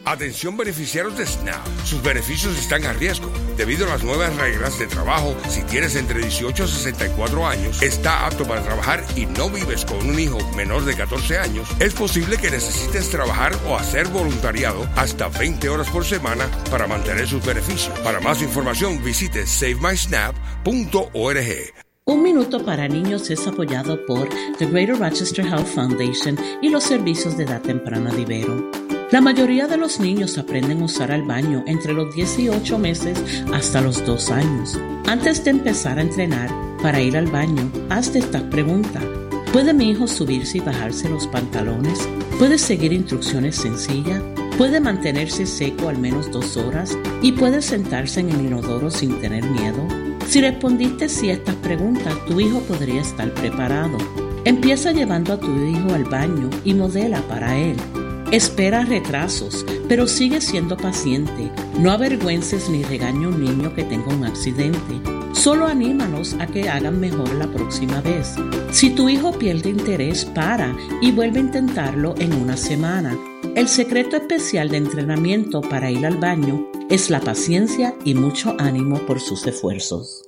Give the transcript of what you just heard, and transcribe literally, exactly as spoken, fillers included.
Atención beneficiarios de SNAP. Sus beneficios están a riesgo. Debido a las nuevas reglas de trabajo, si tienes entre dieciocho a sesenta y cuatro años, está apto para trabajar y no vives con un hijo menor de catorce años, es posible que necesites trabajar o hacer voluntariado hasta veinte horas por semana para mantener sus beneficios. Para más información, visite save my snap punto org. Un Minuto para Niños es apoyado por The Greater Rochester Health Foundation y los servicios de edad temprana de Ibero. La mayoría de los niños aprenden a usar el baño entre los dieciocho meses hasta los dos años. Antes de empezar a entrenar para ir al baño, hazte estas preguntas. ¿Puede mi hijo subirse y bajarse los pantalones? ¿Puede seguir instrucciones sencillas? ¿Puede mantenerse seco al menos dos horas? ¿Y puede sentarse en el inodoro sin tener miedo? Si respondiste sí a estas preguntas, tu hijo podría estar preparado. Empieza llevando a tu hijo al baño y modela para él. Espera retrasos, pero sigue siendo paciente. No avergüences ni regañe a un niño que tenga un accidente. Solo anímalos a que hagan mejor la próxima vez. Si tu hijo pierde interés, para y vuelve a intentarlo en una semana. El secreto especial de entrenamiento para ir al baño es la paciencia y mucho ánimo por sus esfuerzos.